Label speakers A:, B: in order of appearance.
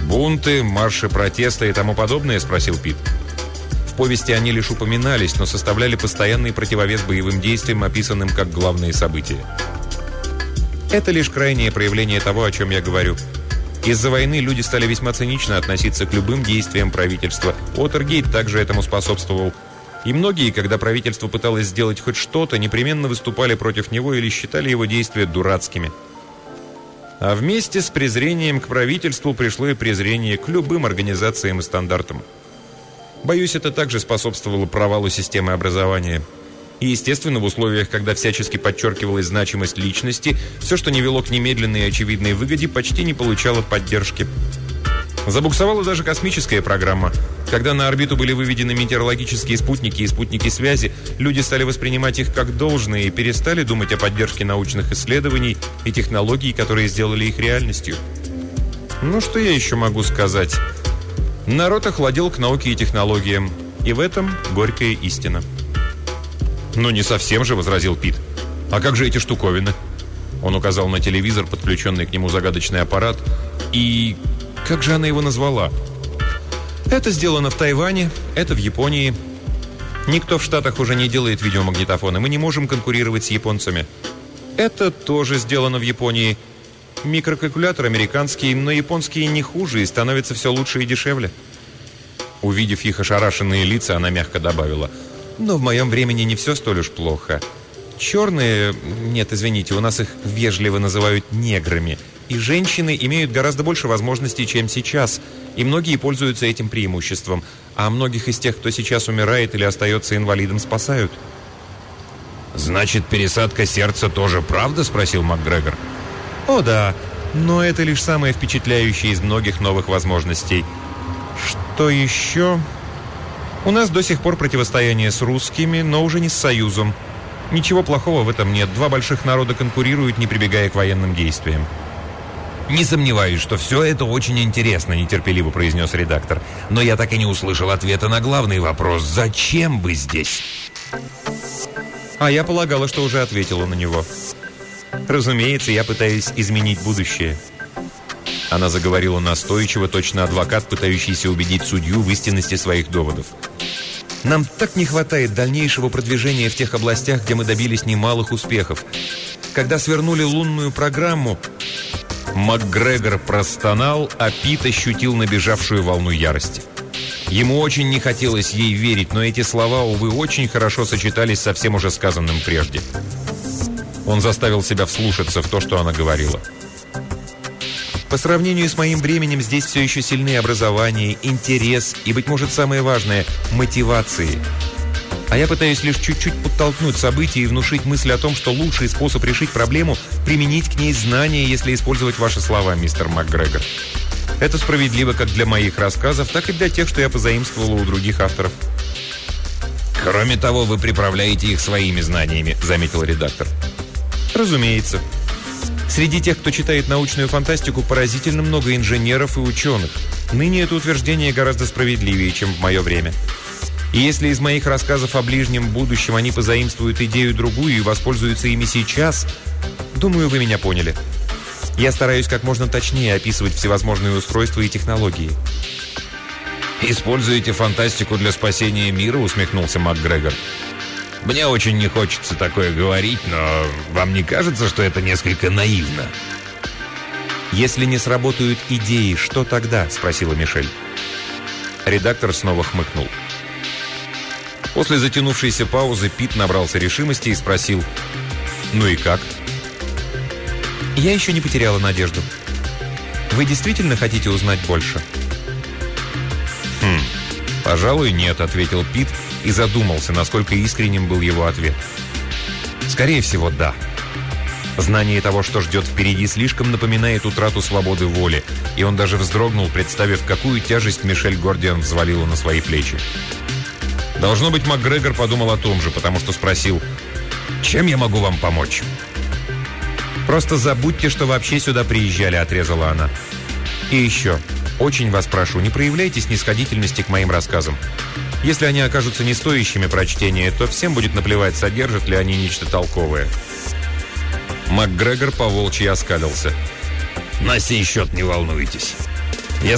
A: «Бунты, марши протеста и тому подобное?» – спросил Пит. В повести они лишь упоминались, но составляли постоянный противовес боевым действиям, описанным как главные события. Это лишь крайнее проявление того, о чем я говорю. Из-за войны люди стали весьма цинично относиться к любым действиям правительства. Уотергейт также этому способствовал. И многие, когда правительство пыталось сделать хоть что-то, непременно выступали против него или считали его действия дурацкими. А вместе с презрением к правительству пришло и презрение к любым организациям и стандартам. Боюсь, это также способствовало провалу системы образования. И, естественно, в условиях, когда всячески подчеркивалась значимость личности, все, что не вело к немедленной и очевидной выгоде, почти не получало поддержки. Забуксовала даже космическая программа. Когда на орбиту были выведены метеорологические спутники и спутники связи, люди стали воспринимать их как должное и перестали думать о поддержке научных исследований и технологий, которые сделали их реальностью. Ну, что я еще могу сказать? Народ охладел к науке и технологиям, и в этом горькая истина. «Ну, не совсем же», — возразил Пит. «А как же эти штуковины?» Он указал на телевизор, подключенный к нему загадочный аппарат. «И как же она его назвала?» «Это сделано в Тайване, это в Японии. Никто в Штатах уже не делает видеомагнитофоны. Мы не можем конкурировать с японцами. Это тоже сделано в Японии. Микрокалькулятор американский, но японские не хуже и становятся все лучше и дешевле». Увидев их ошарашенные лица, она мягко добавила: «Но в моем времени не все столь уж плохо. Черные, нет, извините, у нас их вежливо называют неграми, и женщины имеют гораздо больше возможностей, чем сейчас, и многие пользуются этим преимуществом, а многих из тех, кто сейчас умирает или остается инвалидом, спасают». «Значит, пересадка сердца тоже правда?» – спросил МакГрегор. «О да, но это лишь самое впечатляющее из многих новых возможностей. Что еще? У нас до сих пор противостояние с русскими, но уже не с Союзом. Ничего плохого в этом нет. Два больших народа конкурируют, не прибегая к военным действиям».
B: «Не сомневаюсь, что все это очень интересно», — нетерпеливо произнес редактор. «Но я так и не услышал ответа на главный вопрос. Зачем вы здесь?»
A: А я полагала, что уже ответила на него. Разумеется, я пытаюсь изменить будущее. Она заговорила настойчиво, точно адвокат, пытающийся убедить судью в истинности своих доводов. Нам так не хватает дальнейшего продвижения в тех областях, где мы добились немалых успехов. Когда свернули лунную программу... МакГрегор простонал, а Пит ощутил набежавшую волну ярости. Ему очень не хотелось ей верить, но эти слова, увы, очень хорошо сочетались со всем уже сказанным прежде. Он заставил себя вслушаться в то, что она говорила. По сравнению с моим временем здесь все еще сильны образование, интерес и, быть может, самое важное – мотивации. А я пытаюсь лишь чуть-чуть подтолкнуть события и внушить мысль о том, что лучший способ решить проблему – применить к ней знания, если использовать ваши слова, мистер МакГрегор. Это справедливо как для моих рассказов, так и для тех, что я позаимствовала у других авторов.
B: «Кроме того, вы приправляете их своими знаниями», – заметил редактор.
A: «Разумеется. Среди тех, кто читает научную фантастику, поразительно много инженеров и ученых. Ныне это утверждение гораздо справедливее, чем в мое время. И если из моих рассказов о ближнем будущем они позаимствуют идею другую и воспользуются ими сейчас, думаю, вы меня поняли. Я стараюсь как можно точнее описывать всевозможные устройства и технологии».
B: «Используете фантастику для спасения мира?» — усмехнулся МакГрегор. «Мне очень не хочется такое говорить, но вам не кажется, что это несколько наивно?»
A: «Если не сработают идеи, что тогда?» — спросила Мишель. Редактор снова хмыкнул. После затянувшейся паузы Пит набрался решимости и спросил: «Ну и как?» «Я еще не потеряла надежду. Вы действительно хотите узнать больше?» «Пожалуй, нет», — ответил Пит и задумался, насколько искренним был его ответ. «Скорее всего, да. Знание того, что ждет впереди, слишком напоминает утрату свободы воли, и он даже вздрогнул, представив, какую тяжесть Мишель Гордиан взвалила на свои плечи. Должно быть, МакГрегор подумал о том же, потому что спросил: «Чем я могу вам помочь?» «Просто забудьте, что вообще сюда приезжали», — отрезала она. «И еще, очень вас прошу, не проявляйте снисходительности к моим рассказам. Если они окажутся не стоящими прочтения, то всем будет наплевать, содержат ли они нечто толковое». МакГрегор поволчьи оскалился.
B: «На сей счет не волнуйтесь.